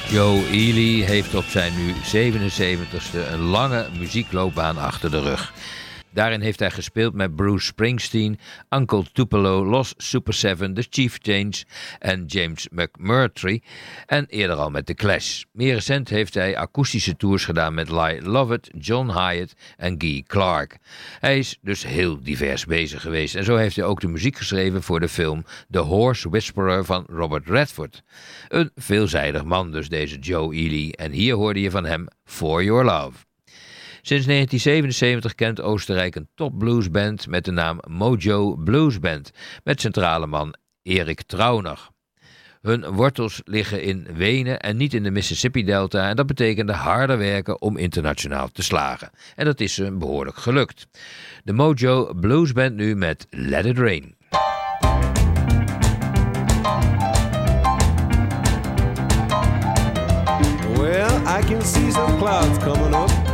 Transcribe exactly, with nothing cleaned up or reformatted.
Joe Ely heeft op zijn nu zevenenzeventigste een lange muziekloopbaan achter de rug. Daarin heeft hij gespeeld met Bruce Springsteen, Uncle Tupelo, Los Super Seven, The Chief Change en James McMurtry en eerder al met The Clash. Meer recent heeft hij akoestische tours gedaan met Lyle Lovett, John Hyatt en Guy Clark. Hij is dus heel divers bezig geweest en zo heeft hij ook de muziek geschreven voor de film The Horse Whisperer van Robert Redford. Een veelzijdig man dus deze Joe Ely en hier hoorde je van hem For Your Love. Sinds negentien zevenenzeventig kent Oostenrijk een topbluesband met de naam Mojo Blues Band, met centrale man Erik Trauner. Hun wortels liggen in Wenen en niet in de Mississippi-delta en dat betekende harder werken om internationaal te slagen. En dat is ze behoorlijk gelukt. De Mojo Blues Band nu met Let It Rain. Well, I can see some clouds coming up